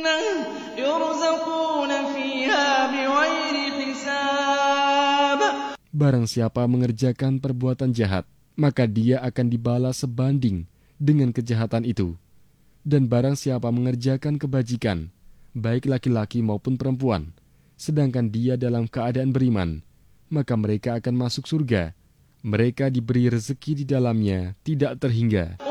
يرزقون فيها بغير حساب. Barang siapa mengerjakan perbuatan jahat, maka dia akan dibalas sebanding dengan kejahatan itu. Dan barang siapa mengerjakan kebajikan, baik laki-laki maupun perempuan, sedangkan dia dalam keadaan beriman, maka mereka akan masuk surga. Mereka diberi rezeki di dalamnya tidak terhingga.